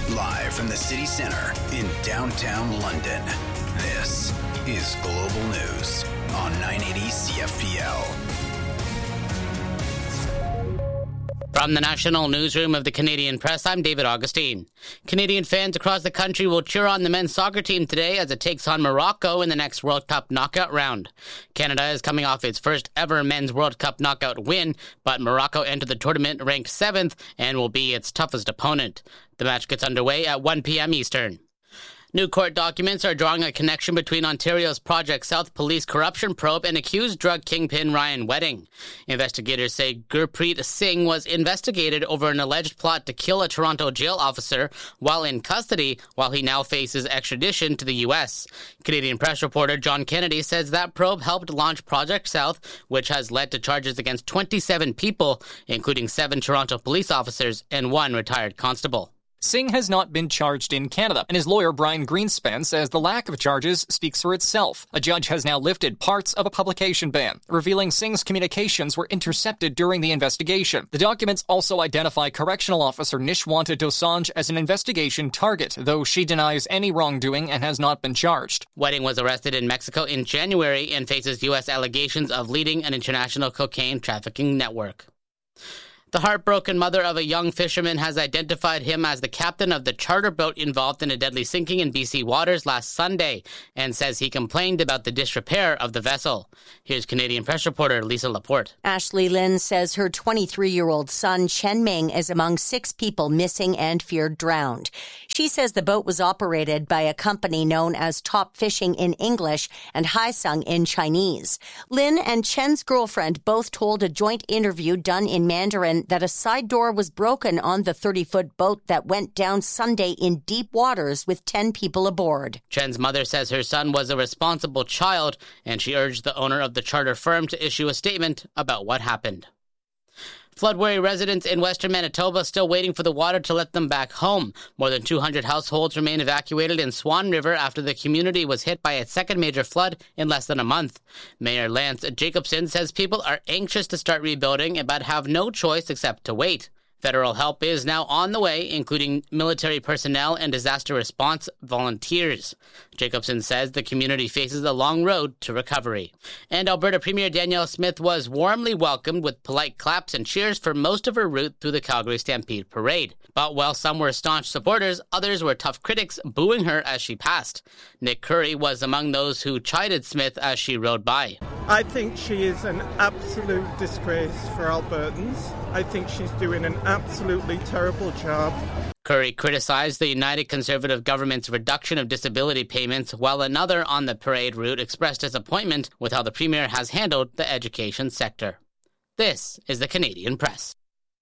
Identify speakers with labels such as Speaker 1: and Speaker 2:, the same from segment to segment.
Speaker 1: Live from the city centre in downtown London, this is Global News on 980 CFPL.
Speaker 2: From the National Newsroom of the Canadian Press, I'm David Augustine. Canadian fans across the country will cheer on the men's soccer team today as it takes on Morocco in the next World Cup knockout round. Canada is coming off its first ever men's World Cup knockout win, but Morocco entered the tournament ranked 7th and will be its toughest opponent. The match gets underway at 1 p.m. Eastern. New court documents are drawing a connection between Ontario's Project South police corruption probe and accused drug kingpin Ryan Wedding. Investigators say Gurpreet Singh was investigated over an alleged plot to kill a Toronto jail officer while in custody, while he now faces extradition to the U.S. Canadian Press reporter John Kennedy says that probe helped launch Project South, which has led to charges against 27 people, including 7 Toronto police officers and 1 retired constable.
Speaker 3: Singh has not been charged in Canada, and his lawyer Brian Greenspan says the lack of charges speaks for itself. A judge has now lifted parts of a publication ban, revealing Singh's communications were intercepted during the investigation. The documents also identify correctional officer Nishwanta Dosanjh as an investigation target, though she denies any wrongdoing and has not been charged.
Speaker 2: Wedding was arrested in Mexico in January and faces U.S. allegations of leading an international cocaine trafficking network. The heartbroken mother of a young fisherman has identified him as the captain of the charter boat involved in a deadly sinking in BC waters last Sunday and says he complained about the disrepair of the vessel. Here's Canadian Press reporter Lisa Laporte.
Speaker 4: Ashley Lynn says her 23-year-old son Chen Ming is among 6 people missing and feared drowned. She says the boat was operated by a company known as Top Fishing in English and Haisung in Chinese. Lynn and Chen's girlfriend both told a joint interview done in Mandarin that a side door was broken on the 30-foot boat that went down Sunday in deep waters with 10 people aboard.
Speaker 2: Chen's mother says her son was a responsible child, and she urged the owner of the charter firm to issue a statement about what happened. Flood-worried residents in western Manitoba still waiting for the water to let them back home. More than 200 households remain evacuated in Swan River after the community was hit by its second major flood in less than a month. Mayor Lance Jacobson says people are anxious to start rebuilding but have no choice except to wait. Federal help is now on the way, including military personnel and disaster response volunteers. Jacobson says the community faces a long road to recovery. And Alberta Premier Danielle Smith was warmly welcomed with polite claps and cheers for most of her route through the Calgary Stampede Parade. But while some were staunch supporters, others were tough critics, booing her as she passed. Nick Curry was among those who chided Smith as she rode by.
Speaker 5: I think she is an absolute disgrace for Albertans. I think she's doing an absolutely terrible job.
Speaker 2: Curry criticized the United Conservative government's reduction of disability payments, while another on the parade route expressed disappointment with how the Premier has handled the education sector. This is the Canadian Press.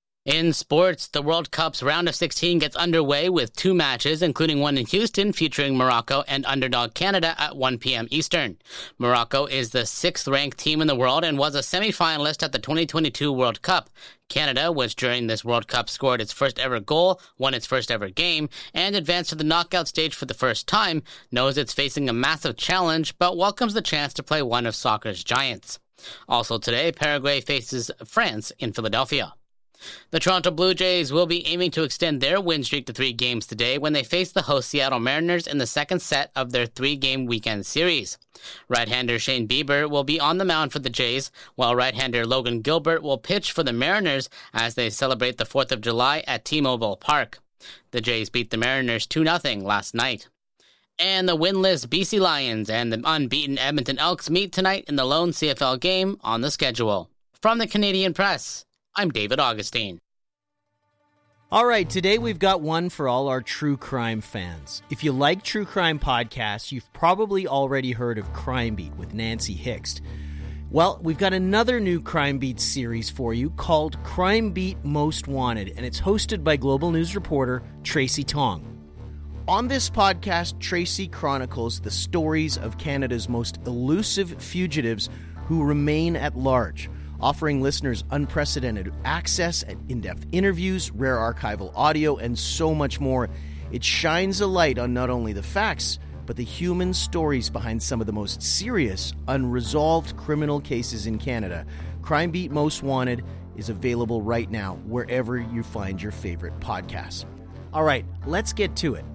Speaker 2: In sports, the World Cup's round of 16 gets underway with 2 matches, including one in Houston featuring Morocco and underdog Canada at 1 p.m. Eastern. Morocco is the 6th-ranked team in the world and was a semi-finalist at the 2022 World Cup. Canada, which during this World Cup scored its first ever goal, won its first ever game, and advanced to the knockout stage for the first time, knows it's facing a massive challenge, but welcomes the chance to play one of soccer's giants. Also today, Paraguay faces France in Philadelphia. The Toronto Blue Jays will be aiming to extend their win streak to 3 games today when they face the host Seattle Mariners in the second set of their 3-game weekend series. Right-hander Shane Bieber will be on the mound for the Jays, while right-hander Logan Gilbert will pitch for the Mariners as they celebrate the 4th of July at T-Mobile Park. The Jays beat the Mariners 2-0 last night. And the winless BC Lions and the unbeaten Edmonton Elks meet tonight in the lone CFL game on the schedule. From the Canadian Press, I'm David Augustine.
Speaker 6: All right, today we've got one for all our true crime fans. If you like true crime podcasts, you've probably already heard of Crime Beat with Nancy Hixt. Well, we've got another new Crime Beat series for you called Crime Beat Most Wanted, and it's hosted by Global News reporter Tracy Tong. On this podcast, Tracy chronicles the stories of Canada's most elusive fugitives who remain at large, offering listeners unprecedented access and in-depth interviews, rare archival audio, and so much more. It shines a light on not only the facts, but the human stories behind some of the most serious, unresolved criminal cases in Canada. Crime Beat Most Wanted is available right now wherever you find your favorite podcasts. All right, let's get to it.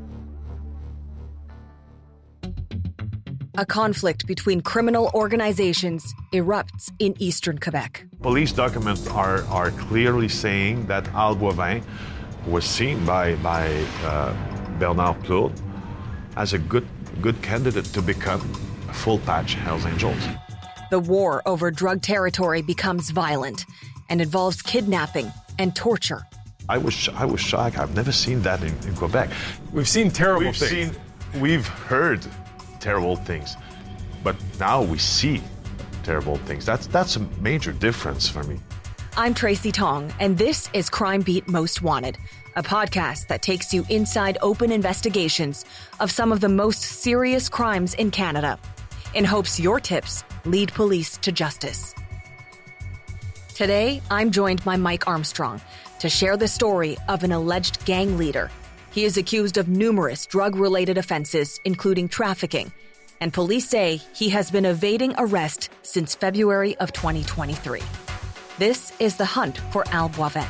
Speaker 7: A conflict between criminal organizations erupts in eastern Quebec.
Speaker 8: Police documents are clearly saying that Al Boivin was seen by Bernard Plourde as a good candidate to become a full-patch Hells Angels.
Speaker 7: The war over drug territory becomes violent and involves kidnapping and torture.
Speaker 8: I was shocked. I've never seen that in Quebec.
Speaker 9: We've seen terrible things.
Speaker 8: We've heard terrible things, but now we see terrible things. That's a major difference for me.
Speaker 7: I'm Tracy Tong, and this is Crime Beat Most Wanted, a podcast that takes you inside open investigations of some of the most serious crimes in Canada, in hopes your tips lead police to justice. Today, I'm joined by Mike Armstrong to share the story of an alleged gang leader. He is accused of numerous drug-related offenses, including trafficking, and police say he has been evading arrest since February of 2023. This is the hunt for Al Boivin.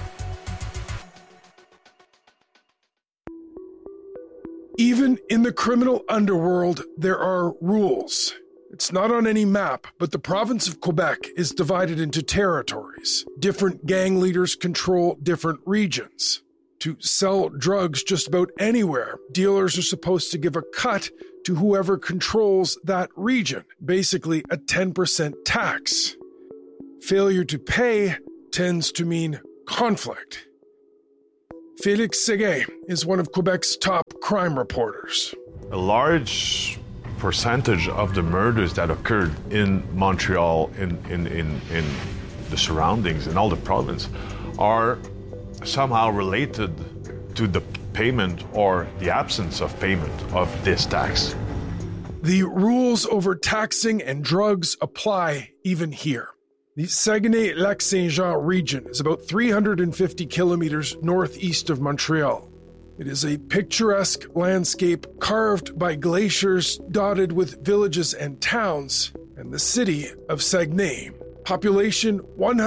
Speaker 9: Even in the criminal underworld, there are rules. It's not on any map, but the province of Quebec is divided into territories. Different gang leaders control different regions. To sell drugs just about anywhere, dealers are supposed to give a cut to whoever controls that region, basically a 10% tax. Failure to pay tends to mean conflict. Félix Séguin is one of Quebec's top crime reporters.
Speaker 8: A large percentage of the murders that occurred in Montreal, in the surroundings, in all the province, are somehow related to the payment or the absence of payment of this tax.
Speaker 9: The rules over taxing and drugs apply even here. The Saguenay-Lac-Saint-Jean region is about 350 kilometers northeast of Montreal. It is a picturesque landscape carved by glaciers, dotted with villages and towns, and the city of Saguenay. Population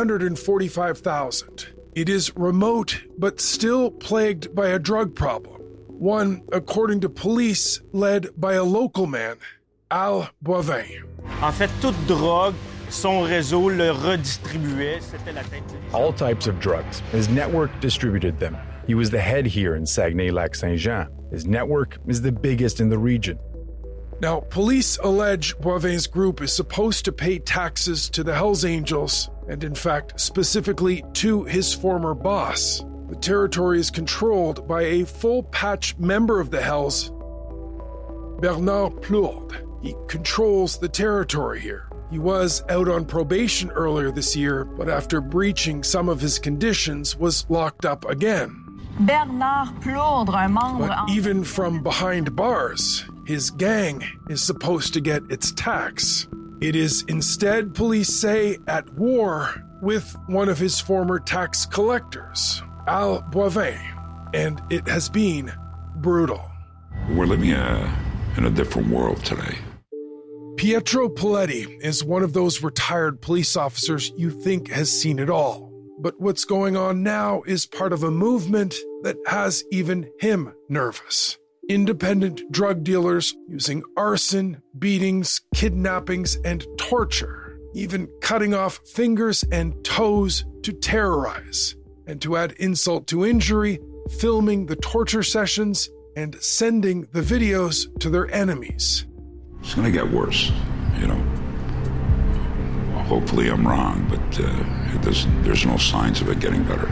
Speaker 9: 145,000. It is remote, but still plagued by a drug problem. One, according to police, led by a local man, Al Boivin.
Speaker 10: En fait, toute drogue, son réseau le redistribuait. C'était la tête.
Speaker 11: All types of drugs. His network distributed them. He was the head here in Saguenay-Lac-Saint-Jean. His network is the biggest in the region.
Speaker 9: Now, police allege Boivin's group is supposed to pay taxes to the Hells Angels, and in fact, specifically to his former boss. The territory is controlled by a full-patch member of the Hells, Bernard Plourde. He controls the territory here. He was out on probation earlier this year, but after breaching some of his conditions, was locked up again.
Speaker 12: Bernard Plourde, un membre...
Speaker 9: But even from behind bars, his gang is supposed to get its tax. It is instead, police say, at war with one of his former tax collectors, Al Boivin, and it has been brutal.
Speaker 13: We're living in a different world today.
Speaker 9: Pietro Paletti is one of those retired police officers you think has seen it all. But what's going on now is part of a movement that has even him nervous. Independent drug dealers using arson, beatings, kidnappings, and torture, even cutting off fingers and toes to terrorize. And to add insult to injury, filming the torture sessions and sending the videos to their enemies.
Speaker 13: It's going to get worse, you know. Hopefully I'm wrong, but there's no signs of it getting better.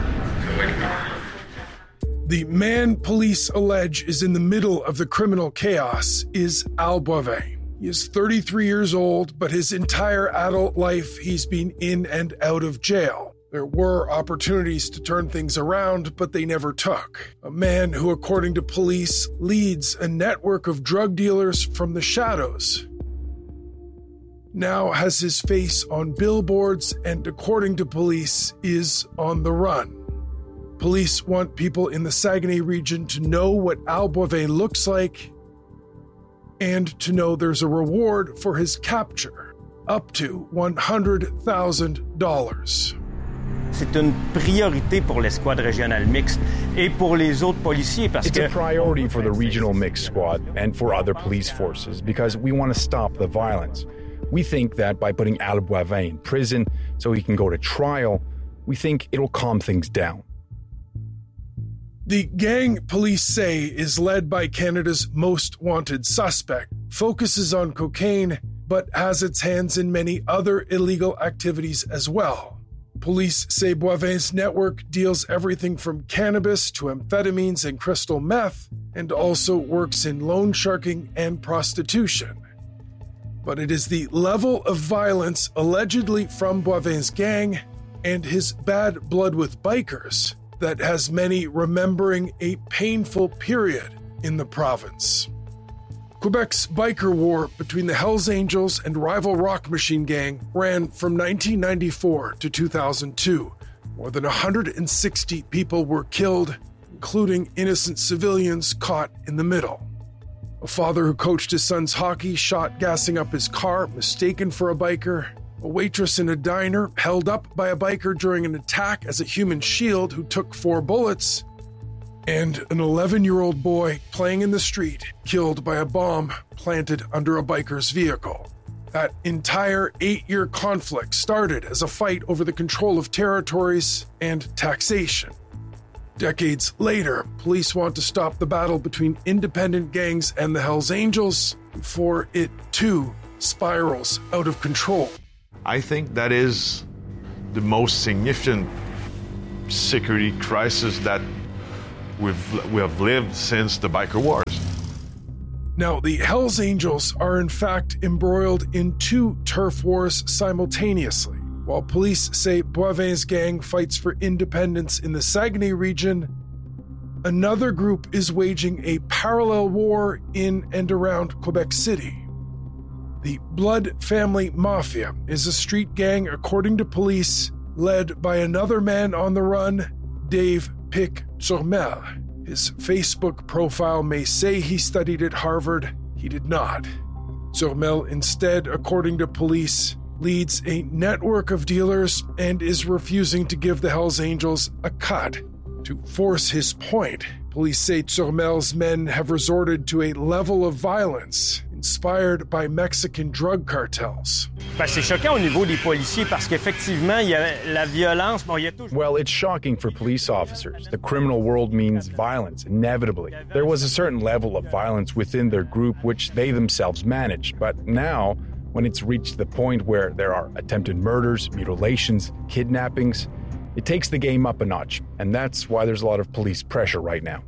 Speaker 9: The man police allege is in the middle of the criminal chaos is Al Boivin. He is 33 years old, but his entire adult life he's been in and out of jail. There were opportunities to turn things around, but they never took. A man who, according to police, leads a network of drug dealers from the shadows, now has his face on billboards and, according to police, is on the run. Police want people in the Saguenay region to know what Al Boivin looks like and to know there's a reward for his capture, up to $100,000.
Speaker 10: C'est une priorité pour l'escouade régionale mixte et pour les autres policiers parce
Speaker 11: It's a priority for the regional mixed squad and for other police forces because we want to stop the violence. We think that by putting Al Boivin in prison so he can go to trial, we think it'll calm things down.
Speaker 9: The gang, police say, is led by Canada's most wanted suspect, focuses on cocaine, but has its hands in many other illegal activities as well. Police say Boivin's network deals everything from cannabis to amphetamines and crystal meth, and also works in loan sharking and prostitution. But it is the level of violence allegedly from Boivin's gang and his bad blood with bikers that has many remembering a painful period in the province. Quebec's biker war between the Hells Angels and rival Rock Machine Gang ran from 1994 to 2002. More than 160 people were killed, including innocent civilians caught in the middle. A father who coached his son's hockey shot gassing up his car, mistaken for a biker. A waitress in a diner held up by a biker during an attack as a human shield who took 4 bullets. And an 11-year-old boy playing in the street killed by a bomb planted under a biker's vehicle. That entire 8-year conflict started as a fight over the control of territories and taxation. Decades later, police want to stop the battle between independent gangs and the Hells Angels before it, too, spirals out of control.
Speaker 8: I think that is the most significant security crisis that we have lived since the biker wars.
Speaker 9: Now, the Hells Angels are in fact embroiled in 2 turf wars simultaneously. While police say Boivin's gang fights for independence in the Saguenay region, another group is waging a parallel war in and around Quebec City. The Blood Family Mafia is a street gang, according to police, led by another man on the run, Dave Pic Turmel. His Facebook profile may say he studied at Harvard. He did not. Turmel instead, according to police, leads a network of dealers and is refusing to give the Hells Angels a cut. To force his point, police say Turmel's men have resorted to a level of violence inspired by Mexican drug cartels.
Speaker 10: C'est choquant au niveau des policiers parce qu'effectivement, il y a la violence.
Speaker 11: Well, it's shocking for police officers. The criminal world means violence, inevitably. There was a certain level of violence within their group which they themselves managed, but now, when it's reached the point where there are attempted murders, mutilations, kidnappings, it takes the game up a notch, and that's why there's a lot of police pressure right now.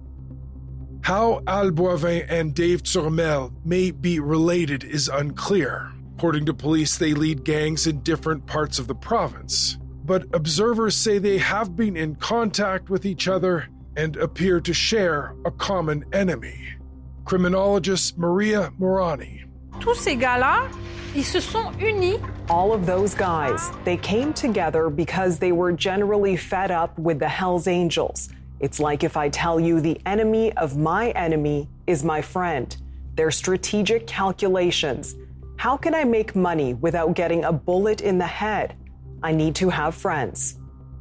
Speaker 9: How Al Boivin and Dave Turmel may be related is unclear. According to police, they lead gangs in different parts of the province. But observers say they have been in contact with each other and appear to share a common enemy. Criminologist Maria Morani.
Speaker 12: Tous ces gars-là, ils se sont unis.
Speaker 14: All of those guys, they came together because they were generally fed up with the Hells Angels. It's like if I tell you the enemy of my enemy is my friend. They're strategic calculations. How can I make money without getting a bullet in the head? I need to have friends.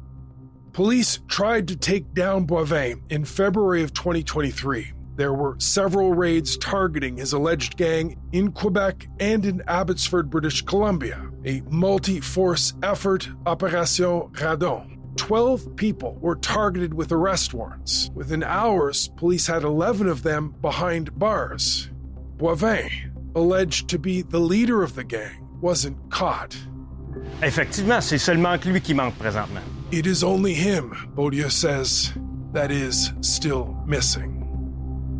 Speaker 9: Police tried to take down Boivin in February of 2023. There were several raids targeting his alleged gang in Quebec and in Abbotsford, British Columbia. A multi-force effort, Opération Radon. 12 people were targeted with arrest warrants. Within hours, police had 11 of them behind bars. Boivin, alleged to be the leader of the gang, wasn't caught.
Speaker 10: Effectivement, c'est seulement que lui qui manque présentement.
Speaker 9: It is only him, Baudieu says, that is still missing.